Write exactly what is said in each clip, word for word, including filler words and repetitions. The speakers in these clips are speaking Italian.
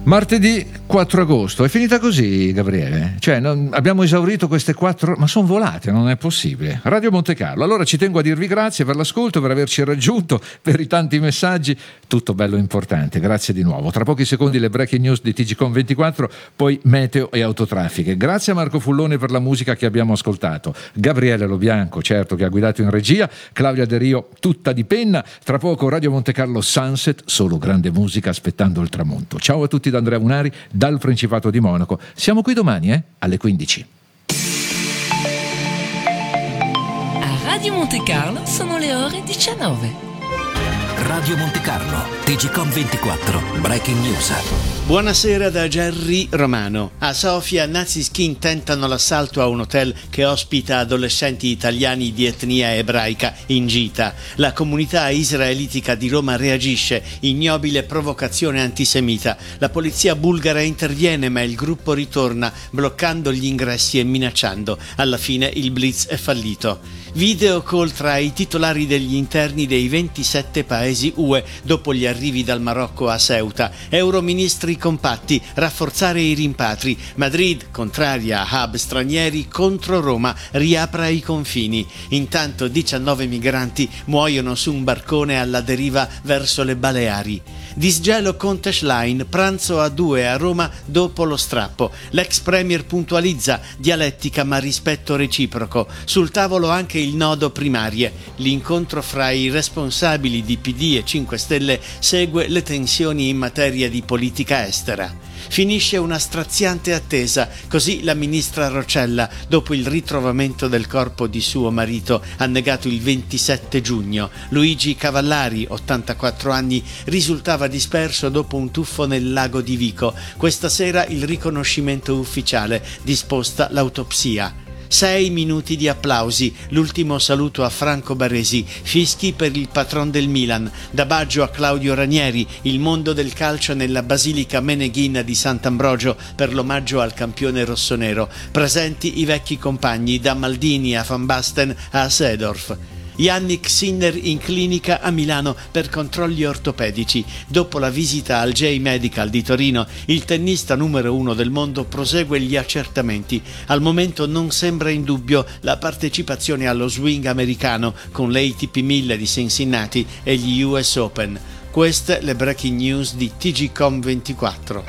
Martedì quattro agosto, è finita così, Gabriele? Cioè, non, abbiamo esaurito queste quattro, ma sono volate, non è possibile. Radio Monte Carlo, allora ci tengo a dirvi grazie per l'ascolto, per averci raggiunto, per i tanti messaggi, tutto bello e importante, grazie di nuovo. Tra pochi secondi le breaking news di T G Com ventiquattro, poi meteo e autotraffiche. Grazie a Marco Fullone per la musica che abbiamo ascoltato, Gabriele Lobianco, certo, che ha guidato in regia, Claudia De Rio, tutta di penna. Tra poco Radio Monte Carlo Sunset, solo grande musica aspettando il tramonto. Ciao a tutti da Andrea Munari dal Principato di Monaco. Siamo qui domani eh? alle quindici. A Radio Monte Carlo sono le ore diciannove. Radio Monte Carlo, T G Com ventiquattro, Breaking News. Buonasera da Gerry Romano. A Sofia, nazi skin tentano l'assalto a un hotel che ospita adolescenti italiani di etnia ebraica in gita. La comunità israelitica di Roma reagisce, ignobile provocazione antisemita. La polizia bulgara interviene, ma il gruppo ritorna, bloccando gli ingressi e minacciando. Alla fine il blitz è fallito. Video call tra i titolari degli interni dei ventisette paesi U E dopo gli arrivi dal Marocco a Ceuta. Euroministri compatti, rafforzare i rimpatri. Madrid, contraria a hub stranieri, contro Roma, riapra i confini. Intanto diciannove migranti muoiono su un barcone alla deriva verso le Baleari. Disgelo Conte Schlein, pranzo a due a Roma dopo lo strappo. L'ex premier puntualizza, dialettica ma rispetto reciproco. Sul tavolo anche il nodo primarie. L'incontro fra i responsabili di P D e cinque Stelle segue le tensioni in materia di politica estera. Finisce una straziante attesa, così la ministra Roccella, dopo il ritrovamento del corpo di suo marito annegato il ventisette giugno. Luigi Cavallari, ottantaquattro anni, risultava disperso dopo un tuffo nel lago di Vico. Questa sera il riconoscimento ufficiale, disposta l'autopsia. Sei minuti di applausi, l'ultimo saluto a Franco Baresi, fischi per il patron del Milan, da Baggio a Claudio Ranieri, il mondo del calcio nella Basilica Meneghina di Sant'Ambrogio per l'omaggio al campione rossonero, presenti i vecchi compagni da Maldini a Van Basten a Seedorf. Yannick Sinner in clinica a Milano per controlli ortopedici. Dopo la visita al J-Medical di Torino, il tennista numero uno del mondo prosegue gli accertamenti. Al momento non sembra in dubbio la partecipazione allo swing americano con l'A T P mille di Cincinnati e gli U S Open. Queste le breaking news di T G Com ventiquattro.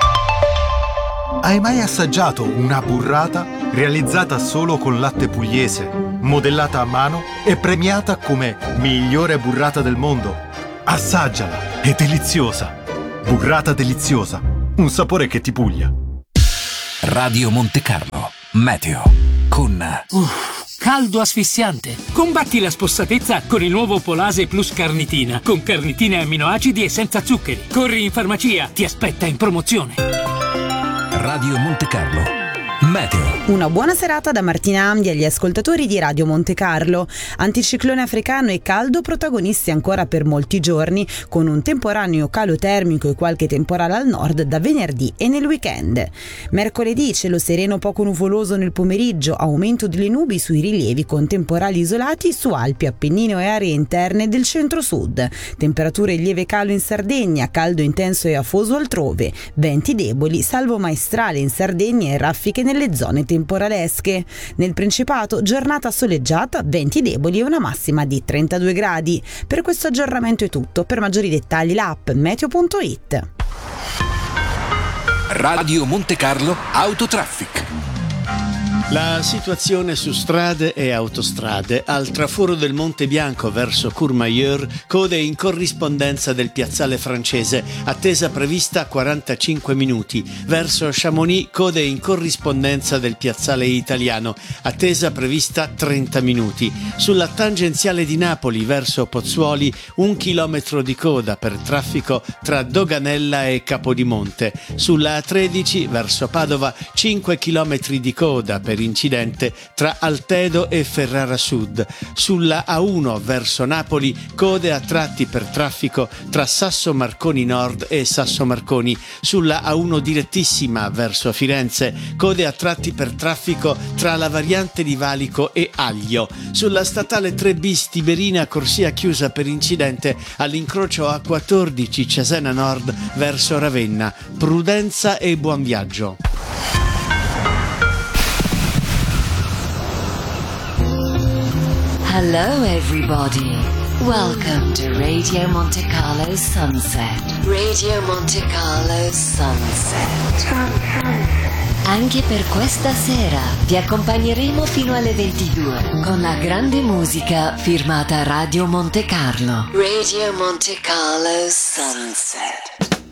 Hai mai assaggiato una burrata realizzata solo con latte pugliese, modellata a mano e premiata come migliore burrata del mondo? Assaggiala, è deliziosa. Burrata deliziosa, un sapore che ti puglia. Radio Monte Carlo, meteo con... Uff, caldo asfissiante. Combatti la spossatezza con il nuovo Polase Plus Carnitina, con carnitine aminoacidi e senza zuccheri. Corri in farmacia, ti aspetta in promozione. Radio Monte Carlo, meteo. Una buona serata da Martina Amdi agli ascoltatori di Radio Monte Carlo. Anticiclone africano e caldo protagonisti ancora per molti giorni, con un temporaneo calo termico e qualche temporale al nord da venerdì e nel weekend. Mercoledì cielo sereno poco nuvoloso nel pomeriggio, aumento delle nubi sui rilievi con temporali isolati su Alpi, Appennino e aree interne del centro-sud. Temperature in lieve calo in Sardegna, caldo intenso e afoso altrove. Venti deboli, salvo maestrale in Sardegna e raffiche nelle zone temporalesche. Nel Principato giornata soleggiata, venti deboli e una massima di trentadue gradi. Per questo aggiornamento è tutto. Per maggiori dettagli l'app meteo punto it. Radio Monte Carlo Autotraffic. La situazione su strade e autostrade. Al traforo del Monte Bianco verso Courmayeur, code in corrispondenza del piazzale francese, attesa prevista quarantacinque minuti. Verso Chamonix, code in corrispondenza del piazzale italiano, attesa prevista trenta minuti. Sulla tangenziale di Napoli verso Pozzuoli, un chilometro di coda per traffico tra Doganella e Capodimonte. Sulla A tredici verso Padova, cinque chilometri di coda per l'incidente tra Altedo e Ferrara Sud. Sulla A uno verso Napoli, code a tratti per traffico tra Sasso Marconi Nord e Sasso Marconi. Sulla A uno direttissima verso Firenze, code a tratti per traffico tra la variante di Valico e Aglio. Sulla statale tre bis Tiberina, corsia chiusa per incidente all'incrocio A quattordici Cesena Nord verso Ravenna. Prudenza e buon viaggio. Hello everybody. Welcome to Radio Monte Carlo Sunset. Radio Monte Carlo Sunset. Anche per questa sera ti accompagneremo fino alle ventidue con la grande musica firmata Radio Monte Carlo. Radio Monte Carlo Sunset.